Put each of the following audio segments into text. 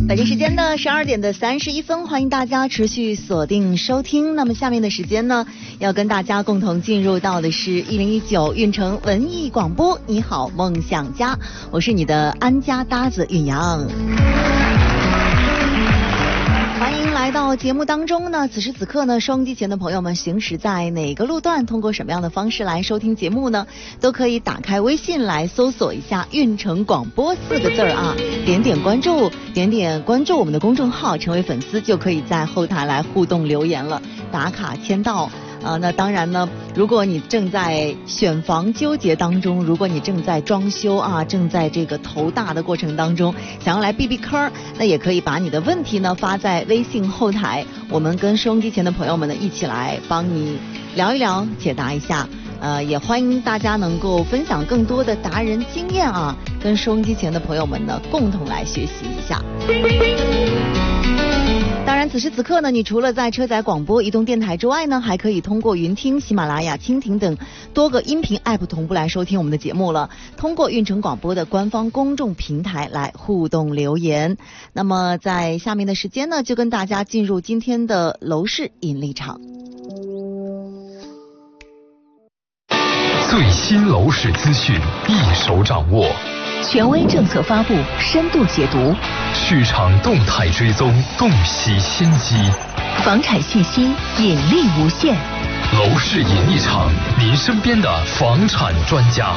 北京时间的12点31分，欢迎大家持续锁定收听。那么下面的时间呢，要跟大家共同进入到的是1019运城文艺广播。你好，梦想家，我是你的安家搭子允阳。欢迎来到节目当中呢。此时此刻呢，收音机前的朋友们行驶在哪个路段，通过什么样的方式来收听节目呢？都可以打开微信来搜索一下运城广播4个字啊，点点关注我们的公众号，成为粉丝就可以在后台来互动留言了，打卡签到。那当然呢，如果你正在选房纠结当中，如果你正在装修啊，正在这个头大的过程当中，想要来避避坑，那也可以把你的问题呢发在微信后台，我们跟收音机前的朋友们呢一起来帮你聊一聊，解答一下。也欢迎大家能够分享更多的达人经验啊，跟收音机前的朋友们呢共同来学习一下。当然此时此刻呢，你除了在车载广播、移动电台之外呢，还可以通过云听、喜马拉雅、蜻蜓等多个音频 app 同步来收听我们的节目了。通过运城广播的官方公众平台来互动留言。那么在下面的时间呢，就跟大家进入今天的楼市引力场。 最新楼市资讯一手掌握， 权威政策发布深度解读， 市场动态追踪洞悉先机， 房产信息引力无限。 楼市引力场，您身边的房产专家。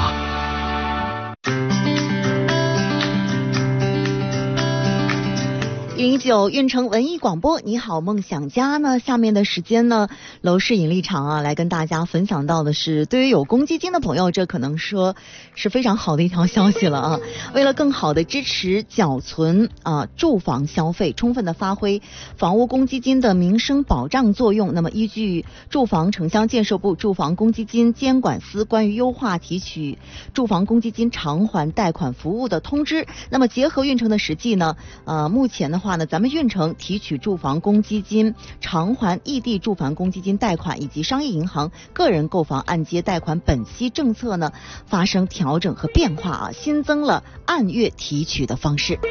119运城文艺广播，你好梦想家呢。下面的时间呢，楼市引力场啊，来跟大家分享到的是，对于有公积金的朋友，这可能说是非常好的一条消息了啊。为了更好的支持缴存住房消费，充分的发挥房屋公积金的民生保障作用，那么依据住房城乡建设部住房公积金监管司关于优化提取住房公积金偿还贷款服务的通知，那么结合运城的实际呢，目前的话呢，咱们运城提取住房公积金、偿还异地住房公积金贷款以及商业银行个人购房按揭贷款本息政策呢发生调整和变化啊，新增了按月提取的方式。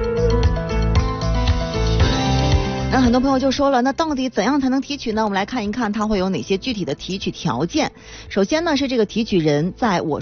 那很多朋友就说了，那到底怎样才能提取呢？我们来看一看它会有哪些具体的提取条件。首先呢，是这个提取人在我